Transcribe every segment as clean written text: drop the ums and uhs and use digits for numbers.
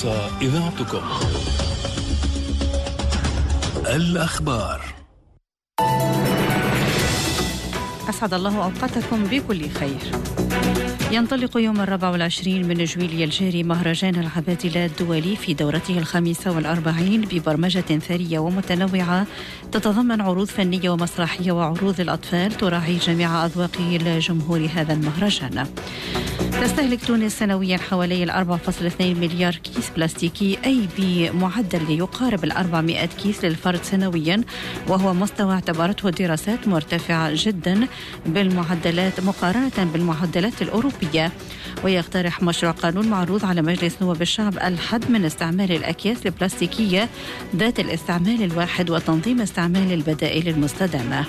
فرصة إذاعتكم. الأخبار. أسعد الله أوقاتكم بكل خير. ينطلق يوم 24 من جويلية الجاري مهرجان العبادلة الدولي في دورته 45 ببرمجة ثرية ومتنوعة تتضمن عروض فنية ومسرحية وعروض الأطفال تراعي جميع أذواق الجمهور هذا المهرجان. تستهلك تونس سنويا حوالي 4.2 مليار كيس بلاستيكي، أي بمعدل يقارب 400 كيس للفرد سنويا، وهو مستوى اعتبرته الدراسات مرتفع جدا بالمعدلات مقارنة بالمعدلات الأوروبية. ويقترح مشروع قانون معروض على مجلس نواب الشعب الحد من استعمال الأكياس البلاستيكية ذات الاستعمال الواحد وتنظيم استعمال البدائل المستدامة.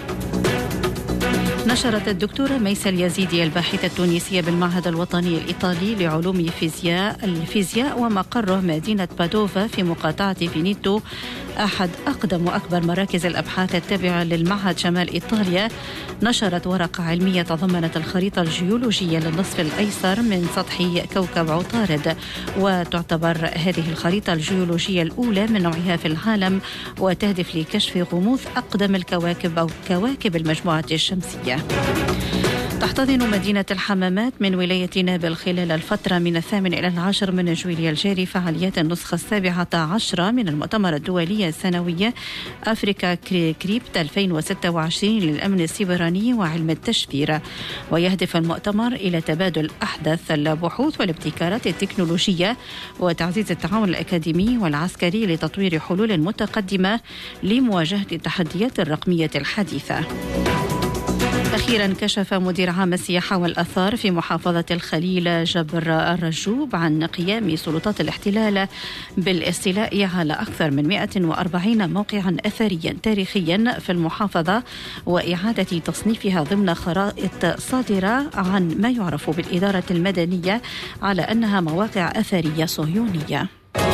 نشرت الدكتورة ميسة اليزيدي الباحثة التونسية بالمعهد الوطني الإيطالي لعلوم الفيزياء ومقره مدينة بادوفا في مقاطعة فينيتو، أحد أقدم وأكبر مراكز الأبحاث التابعة للمعهد شمال إيطاليا، نشرت ورقة علمية تضمنت الخريطة الجيولوجية للنصف الأيسر من سطح كوكب عطارد، وتعتبر هذه الخريطة الجيولوجية الأولى من نوعها في العالم، وتهدف لكشف غموض أقدم الكواكب أو كواكب المجموعة الشمسية. تحتضن مدينة الحمامات من ولاية نابل خلال الفترة من 8 إلى 10 من جويلية الجاري فعاليات النسخة 17 من المؤتمر الدولي السنوي أفريكا كريبت 2026 للأمن السيبراني وعلم التشفير. ويهدف المؤتمر إلى تبادل أحدث البحوث والابتكارات التكنولوجية وتعزيز التعاون الأكاديمي والعسكري لتطوير حلول متقدمة لمواجهة التحديات الرقمية الحديثة. أخيرا كشف مدير عام السياحة والأثار في محافظة الخليل جبر الرجوب عن قيام سلطات الاحتلال بالاستيلاء على أكثر من 140 موقعا أثريا تاريخيا في المحافظة وإعادة تصنيفها ضمن خرائط صادرة عن ما يعرف بالإدارة المدنية على أنها مواقع أثرية صهيونية.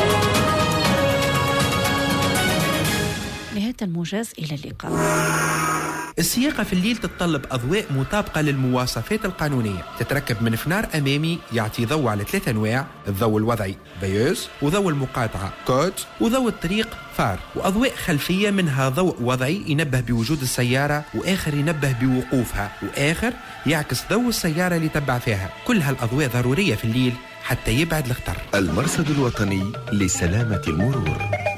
نهاية الموجز، إلى اللقاء. السياقة في الليل تتطلب أضواء مطابقة للمواصفات القانونية، تتركب من فنار أمامي يعطي ضوء على 3 أنواع: الضوء الوضعي بيوز، وضوء المقاطعة كوت، وضوء الطريق فار، وأضواء خلفية منها ضوء وضعي ينبه بوجود السيارة، وآخر ينبه بوقوفها، وآخر يعكس ضوء السيارة اللي تبع فيها. كل هالأضواء ضرورية في الليل حتى يبعد الخطر. المرصد الوطني لسلامة المرور.